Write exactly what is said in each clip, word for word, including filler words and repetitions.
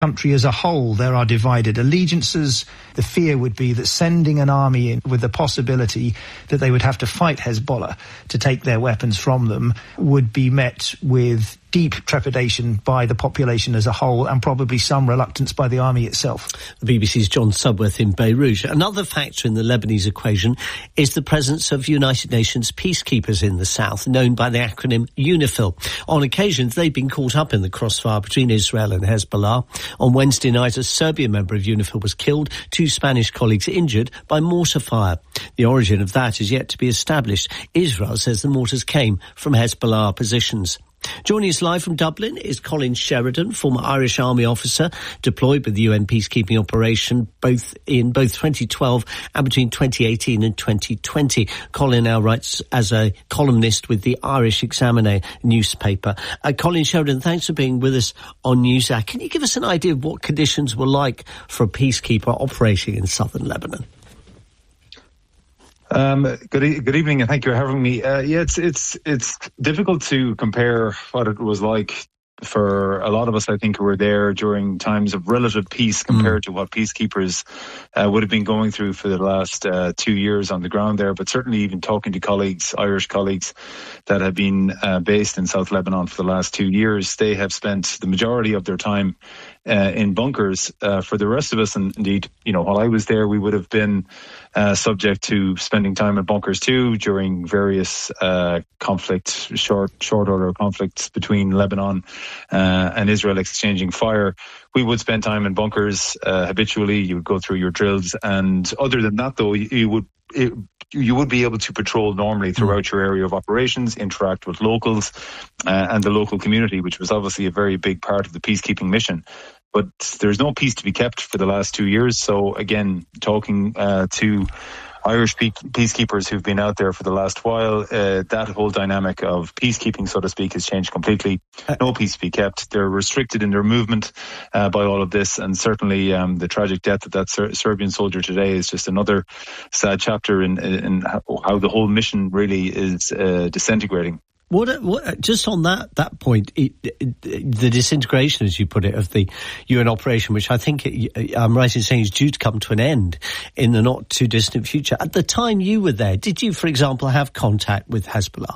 country as a whole, there are divided allegiances. The fear would be that sending an army in with the possibility that they would have to fight Hezbollah to take their weapons from them would be met with deep trepidation by the population as a whole, and probably some reluctance by the army itself. The B B C's John Subworth in Beirut. Another factor in the Lebanese equation is the presence of United Nations peacekeepers in the south, known by the acronym UNIFIL. On occasions, they've been caught up in the crossfire between Israel and Hezbollah. On Wednesday night, a Serbian member of UNIFIL was killed, two Spanish colleagues injured by mortar fire. The origin of that is yet to be established. Israel says the mortars came from Hezbollah positions. Joining us live from Dublin is Colin Sheridan, former Irish Army officer deployed with the U N peacekeeping operation both in both twenty twelve and between twenty eighteen and twenty twenty. Colin now writes as a columnist with the Irish Examiner newspaper. Uh, Colin Sheridan, thanks for being with us on NewsHour. Can you give us an idea of what conditions were like for a peacekeeper operating in southern Lebanon? Um, good, e- good evening, and thank you for having me. Uh, yeah, it's it's it's difficult to compare what it was like for a lot of us, I think, who were there during times of relative peace compared mm. to what peacekeepers uh, would have been going through for the last uh, two years on the ground there. But certainly even talking to colleagues, Irish colleagues that have been uh, based in South Lebanon for the last two years, they have spent the majority of their time Uh, in bunkers. Uh, for the rest of us, and indeed, you know, while I was there, we would have been uh, subject to spending time in bunkers too during various uh, conflict, short short order conflicts between Lebanon uh, and Israel exchanging fire. We would spend time in bunkers uh, habitually. You would go through your drills, and other than that, though, you, you would. It, you would be able to patrol normally throughout your area of operations, interact with locals uh, and the local community, which was obviously a very big part of the peacekeeping mission. But there's no peace to be kept for the last two years. So again, talking uh, to Irish pe- peacekeepers who've been out there for the last while, uh, that whole dynamic of peacekeeping, so to speak, has changed completely. No peace to be kept. They're restricted in their movement uh, by all of this, and certainly um, the tragic death of that Ser- Serbian soldier today is just another sad chapter in, in how the whole mission really is uh, disintegrating. What, what, just on that that point, it, it, the disintegration, as you put it, of the U N operation, which I think it, I'm right in saying is due to come to an end in the not too distant future. At the time you were there, did you, for example, have contact with Hezbollah?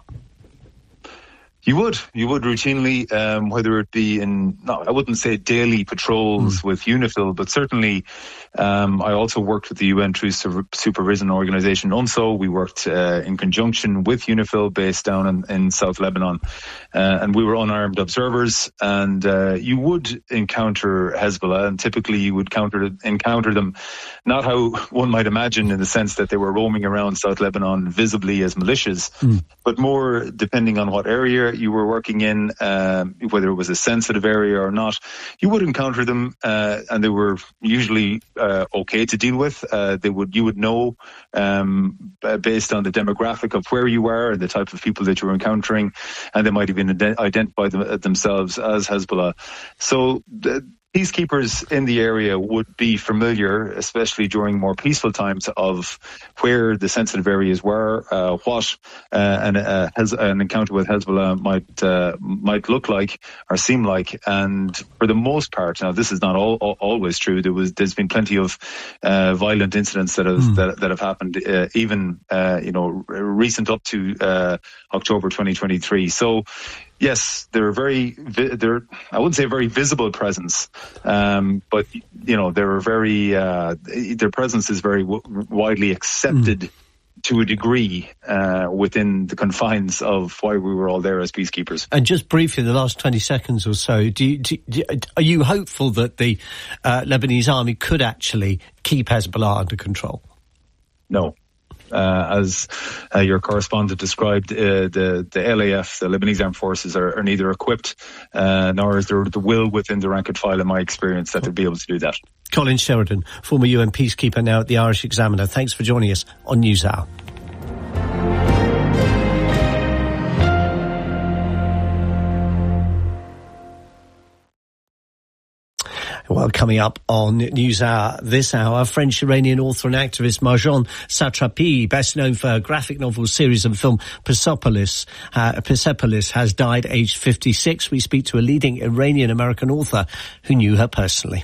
You would, you would routinely, um, whether it be in, no, I wouldn't say daily patrols mm. with UNIFIL, but certainly um, I also worked with the U N Truce Supervision Organisation. UNSO, we worked uh, in conjunction with UNIFIL based down in, in South Lebanon, uh, and we were unarmed observers. And uh, you would encounter Hezbollah, and typically you would counter, encounter them, not how one might imagine in the sense that they were roaming around South Lebanon visibly as militias, mm. but more depending on what area you were working in, um, whether it was a sensitive area or not, you would encounter them, uh, and they were usually uh, okay to deal with. Uh, they would, you would know, um, based on the demographic of where you are and the type of people that you were encountering, and they might even ident- identify them, themselves as Hezbollah. So the peacekeepers in the area would be familiar, especially during more peaceful times, of where the sensitive areas were, uh, what uh, an, uh, an encounter with Hezbollah might uh, might look like or seem like. And for the most part, now this is not all, all, always true. There was there's been plenty of uh, violent incidents that have mm. that, that have happened, uh, even uh, you know recent up to uh, October twenty twenty-three. So. Yes, they're very, they're, I wouldn't say a very visible presence, um, but, you know, they're very, uh, their presence is very w- widely accepted mm. to a degree uh, within the confines of why we were all there as peacekeepers. And just briefly, the last twenty seconds or so, do you, do you, are you hopeful that the uh, Lebanese army could actually keep Hezbollah under control? No. Uh, as uh, your correspondent described, uh, the, the L A F, the Lebanese Armed Forces, are, are neither equipped uh, nor is there the will within the rank and file, in my experience, that they'll be able to do that. Colin Sheridan, former U N peacekeeper, now at the Irish Examiner. Thanks for joining us on NewsHour. Well, coming up on NewsHour this hour, French-Iranian author and activist Marjane Satrapi, best known for her graphic novel series and film Persepolis, uh, Persepolis, has died aged fifty-six. We speak to a leading Iranian-American author who knew her personally.